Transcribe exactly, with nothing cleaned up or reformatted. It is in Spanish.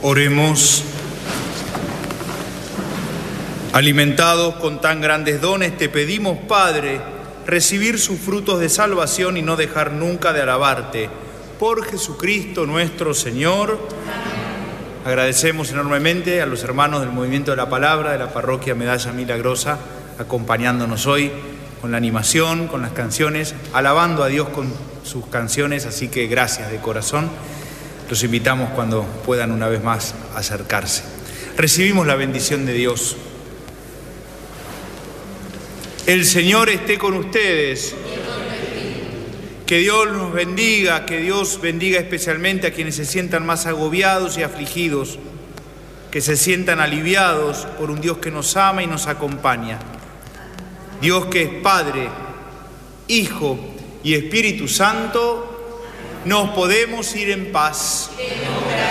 Oremos. Alimentados con tan grandes dones, te pedimos, Padre, recibir sus frutos de salvación y no dejar nunca de alabarte. Por Jesucristo nuestro Señor. Amén. Agradecemos enormemente a los hermanos del Movimiento de la Palabra de la Parroquia Medalla Milagrosa, acompañándonos hoy con la animación, con las canciones, alabando a Dios con sus canciones, así que gracias de corazón. Los invitamos cuando puedan una vez más acercarse. Recibimos la bendición de Dios. El Señor esté con ustedes. Que Dios nos bendiga, que Dios bendiga especialmente a quienes se sientan más agobiados y afligidos, que se sientan aliviados por un Dios que nos ama y nos acompaña. Dios que es Padre, Hijo y Espíritu Santo, nos podemos ir en paz.